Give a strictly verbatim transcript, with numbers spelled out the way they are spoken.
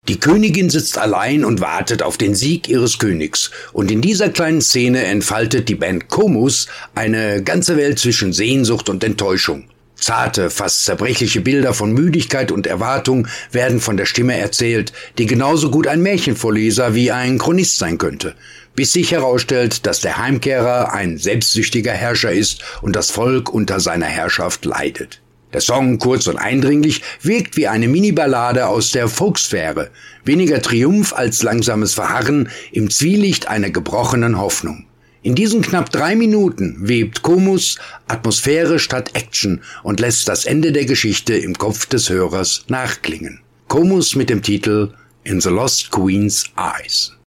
Die Königin sitzt allein und wartet auf den Sieg ihres Königs. Und in dieser kleinen Szene entfaltet die Band Comus eine ganze Welt zwischen Sehnsucht und Enttäuschung. Zarte, fast zerbrechliche Bilder von Müdigkeit und Erwartung werden von der Stimme erzählt, die genauso gut ein Märchenvorleser wie ein Chronist sein könnte, bis sich herausstellt, dass der Heimkehrer ein selbstsüchtiger Herrscher ist und das Volk unter seiner Herrschaft leidet. Der Song, kurz und eindringlich, wirkt wie eine Mini-Ballade aus der Folksphäre, weniger Triumph als langsames Verharren im Zwielicht einer gebrochenen Hoffnung. In diesen knapp drei Minuten webt Comus Atmosphäre statt Action und lässt das Ende der Geschichte im Kopf des Hörers nachklingen. Comus mit dem Titel In the Lost Queen's Eyes.